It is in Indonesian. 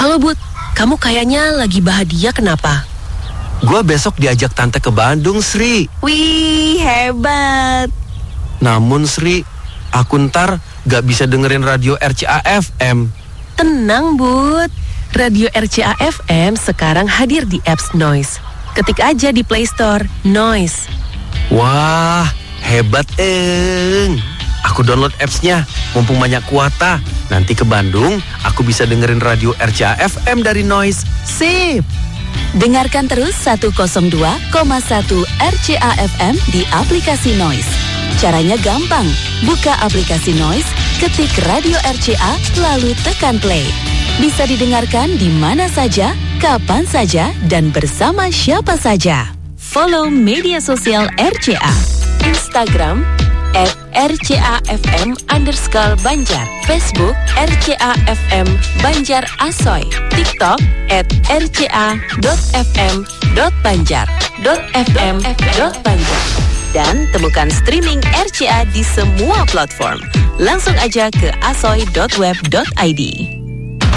Halo Bud, kamu kayaknya lagi bahagia kenapa? Gua besok diajak tante ke Bandung, Sri. Wih, hebat. Namun Sri, aku ntar gak bisa dengerin radio RCA FM. Tenang Bud, radio RCA FM sekarang hadir di apps Noise. Ketik aja di Play Store, Noise. Wah, hebat Eng. Aku download apps-nya, mumpung banyak kuota. Nanti ke Bandung, aku bisa dengerin radio RCA FM dari Noise. Sip! Dengarkan terus 102,1 RCA FM di aplikasi Noise. Caranya gampang. Buka aplikasi Noise, ketik radio RCA, lalu tekan play. Bisa didengarkan di mana saja, kapan saja, dan bersama siapa saja. Follow media sosial RCA. Instagram @RCAFM_Banjar, Facebook RCAFM Banjar Asoy, TikTok @RCA.FM.Banjar, .fm.Banjar. Dan temukan streaming RCA di semua platform. Langsung aja ke asoy.web.id.